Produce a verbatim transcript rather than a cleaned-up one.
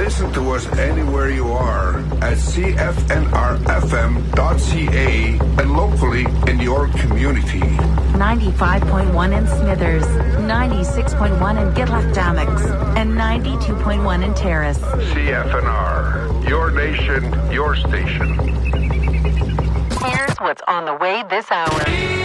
Listen to us anywhere you are at c f n r f m dot c a and locally in your community. ninety-five point one in Smithers, ninety-six point one in Gitlac and ninety-two point one in Terrace. C F N R, your nation, your station. Here's what's on the way this hour.